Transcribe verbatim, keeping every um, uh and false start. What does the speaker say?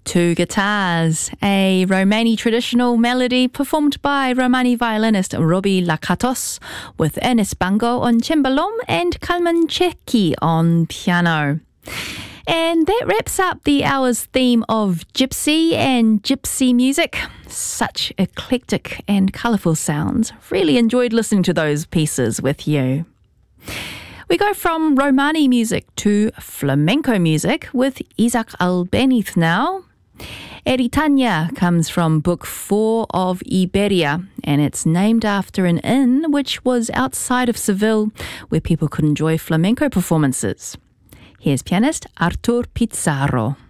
Two Guitars, a Romani traditional melody performed by Romani violinist Robi Lakatos with Ernest Bango on cembalom and Kalman Cecchi on piano. And that wraps up the hour's theme of gypsy and gypsy music. Such eclectic and colourful sounds. Really enjoyed listening to those pieces with you. We go from Romani music to flamenco music with Isaac Albeniz now. Eritania comes from Book four of Iberia, and it's named after an inn which was outside of Seville where people could enjoy flamenco performances. Here's pianist Artur Pizarro.